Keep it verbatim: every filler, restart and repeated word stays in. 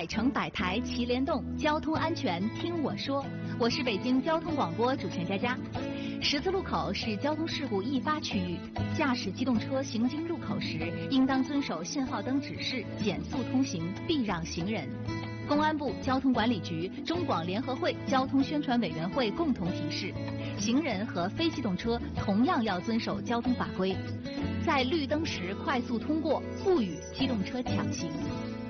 百城百台齐联动，交通安全听我说。我是北京交通广播主持人佳佳。十字路口是交通事故易发区域，驾驶机动车行经路口时，应当遵守信号灯指示，减速通行，避让行人。公安部交通管理局、中广联合会交通宣传委员会共同提示，行人和非机动车同样要遵守交通法规，在绿灯时快速通过，不与机动车抢行。